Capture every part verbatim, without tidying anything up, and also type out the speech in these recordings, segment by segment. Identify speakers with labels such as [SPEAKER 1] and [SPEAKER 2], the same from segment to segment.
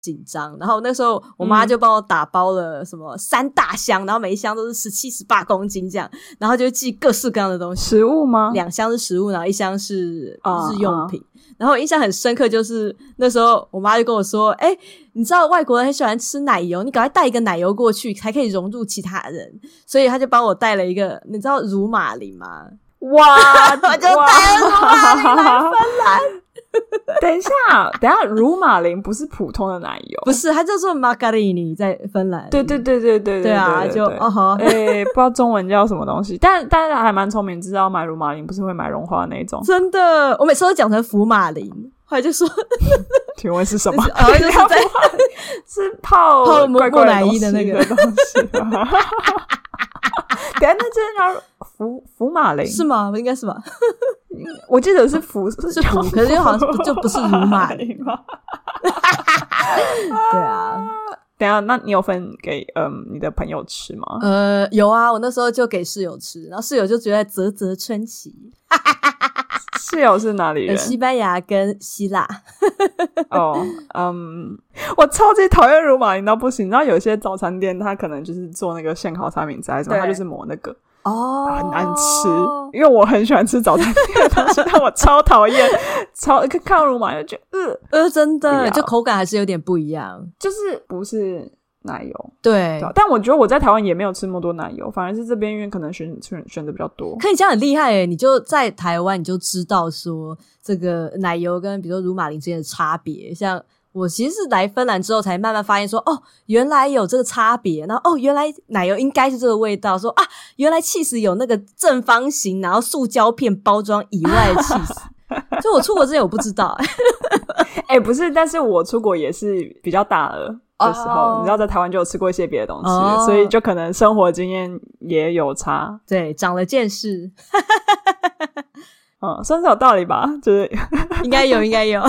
[SPEAKER 1] 紧张，然后那时候我妈就帮我打包了什么三大箱，然后每一箱都是十七十八公斤这样，然后就寄各式各样的东西。
[SPEAKER 2] 食物吗？
[SPEAKER 1] 两箱是食物，然后一箱是日用品、uh, uh. 然后我印象很深刻，就是那时候我妈就跟我说，诶、欸、你知道外国人很喜欢吃奶油，你赶快带一个奶油过去才可以融入其他人，所以他就帮我带了一个，你知道乳马林吗？
[SPEAKER 2] 哇
[SPEAKER 1] 我就带了乳马林来芬兰
[SPEAKER 2] 等一下等一下乳马林不是普通的奶油，
[SPEAKER 1] 不是，它叫做 margarini 在芬兰。
[SPEAKER 2] 对对对对对对
[SPEAKER 1] 对啊，就哦好，
[SPEAKER 2] 诶、欸、不知道中文叫什么东西，但但是还蛮聪明，知道买乳马林不是会买融化的那种。
[SPEAKER 1] 真的，我每次都讲成福马林，后来就说
[SPEAKER 2] 请问是什么？
[SPEAKER 1] 哦，就是在
[SPEAKER 2] 是泡
[SPEAKER 1] 泡
[SPEAKER 2] 怪怪
[SPEAKER 1] 木乃伊的那个
[SPEAKER 2] 东西等一下，那真的叫福福马林
[SPEAKER 1] 是吗？应该是吧？
[SPEAKER 2] 我记得是福
[SPEAKER 1] 是福，可是好像就不是乳马林吗？对啊。
[SPEAKER 2] 等一下，那你有分给嗯你的朋友吃吗？
[SPEAKER 1] 呃，有啊，我那时候就给室友吃，然后室友就觉得啧啧称奇。
[SPEAKER 2] 室友是哪里人？
[SPEAKER 1] 西班牙跟希腊。
[SPEAKER 2] 哦，嗯，我超级讨厌乳马林到不行。你知道有些早餐店它可能就是做那个现烤三明治还是什么，它就是抹那个哦，很难吃。因为我很喜欢吃早餐店的东西，但我超讨厌，超看到乳马林就觉得呃
[SPEAKER 1] 呃，真的，就口感还是有点不一样，
[SPEAKER 2] 就是不是奶油。
[SPEAKER 1] 对,
[SPEAKER 2] 对，但我觉得我在台湾也没有吃那么多奶油，反而是这边因为可能选选选的比较多。
[SPEAKER 1] 可你这样很厉害耶，你就在台湾你就知道说这个奶油跟比如说乳马林之间的差别。像我其实是来芬兰之后才慢慢发现说，哦原来有这个差别，然后哦原来奶油应该是这个味道，说啊原来起司有那个正方形然后塑胶片包装以外的起司所以我出国之前我不知道
[SPEAKER 2] 哎、欸，不是，但是我出国也是比较大了的时候、oh. 你知道在台湾就有吃过一些别的东西、oh. 所以就可能生活经验也有差，
[SPEAKER 1] 对，长了见识
[SPEAKER 2] 嗯，算是有道理吧，就是
[SPEAKER 1] 应该有应该有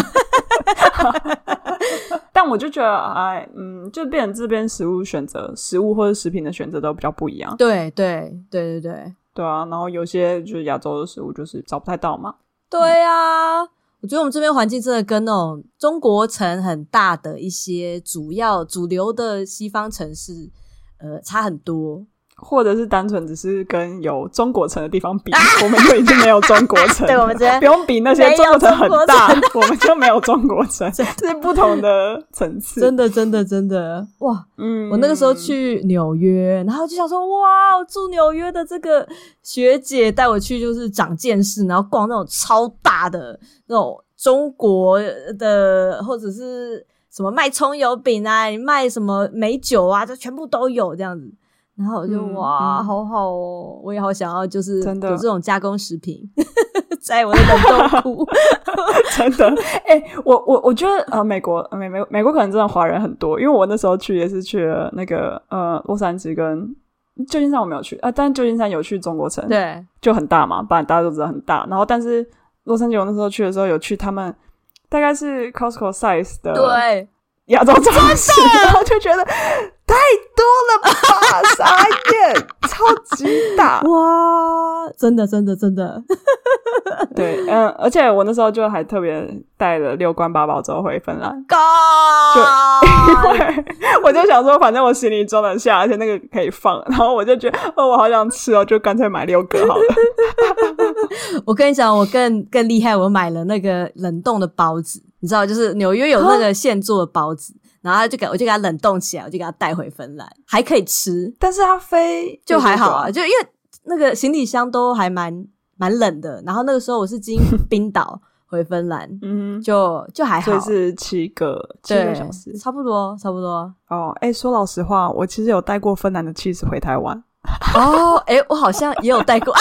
[SPEAKER 2] 但我就觉得哎，嗯，就变成这边食物选择食物或者食品的选择都比较不一样。
[SPEAKER 1] 对对对对对
[SPEAKER 2] 对啊，然后有些就是亚洲的食物就是找不太到嘛。
[SPEAKER 1] 对啊、嗯，我觉得我们这边环境真的跟那种中国城很大的一些主要主流的西方城市呃差很多，
[SPEAKER 2] 或者是单纯只是跟有中国城的地方比、啊、我们就已经没有中国城
[SPEAKER 1] 对，我们这边
[SPEAKER 2] 不用比那些中国城很大我们就没有中国城这是不同的层次，
[SPEAKER 1] 真的真的真的哇，嗯，我那个时候去纽约，然后就想说哇，我住纽约的这个学姐带我去就是长见识，然后逛那种超大的那种中国的或者是什么卖葱油饼啊，卖什么美酒啊，这全部都有这样子，然后我就、嗯、哇、嗯、好好哦，我也好想要就是有这种加工食品在我的冷冻库
[SPEAKER 2] 真的哎、欸，我我我觉得呃美国美美美国可能真的华人很多，因为我那时候去也是去了那个呃洛杉矶跟旧金山我没有去啊，但旧金山有去中国城，
[SPEAKER 1] 对，就
[SPEAKER 2] 很大嘛，不然大家都知道很大，然后但是洛杉矶我那时候去的时候有去他们大概是 Costco size 的
[SPEAKER 1] 对
[SPEAKER 2] 亚洲超市，然后就觉得太多了吧傻眼超级大
[SPEAKER 1] 哇，真的真的真的
[SPEAKER 2] 对，嗯，而且我那时候就还特别带了六罐八宝粥回芬兰，
[SPEAKER 1] 就
[SPEAKER 2] 因为我就想说反正我行李装得下，而且那个可以放，然后我就觉得哦我好想吃哦，就干脆买六个好了
[SPEAKER 1] 我跟你讲我更更厉害，我买了那个冷冻的包子，你知道就是纽约有那个现做的包子，然后就给我就给它冷冻起来，我就给它带回芬兰，还可以吃，
[SPEAKER 2] 但是它飞
[SPEAKER 1] 就还好啊，就因为那个行李箱都还蛮蛮冷的，然后那个时候我是经冰岛回芬兰嗯，就就还好，
[SPEAKER 2] 所以是七个七个小时，
[SPEAKER 1] 差不多差不多
[SPEAKER 2] 哦。哎、欸，说老实话我其实有带过芬兰的起司回台湾
[SPEAKER 1] 哦，哎、欸，我好像也有带过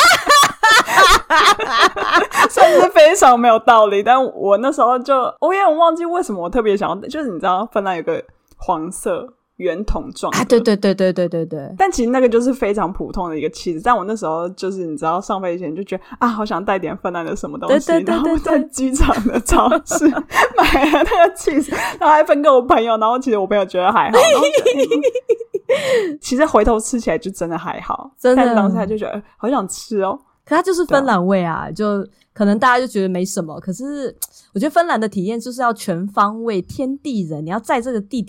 [SPEAKER 2] 算是非常没有道理，但我那时候就我也很忘记为什么我特别想要，就是你知道芬兰有个黄色圆筒状
[SPEAKER 1] 啊，对对对对对对对，
[SPEAKER 2] 但其实那个就是非常普通的一个起司，但我那时候就是你知道上飞前就觉得啊好想带点芬兰的什么东西，对对对对对，然后在机场的超市买了那个起司，然后还分给我朋友，然后其实我朋友觉得还好，然后觉得、嗯、其实回头吃起来就真的还好，真的，但当下就觉得好想吃哦，
[SPEAKER 1] 可它就是芬兰味啊，就可可能大家就觉得没什么，可是我觉得芬兰的体验就是要全方位天地人，你要在这个地点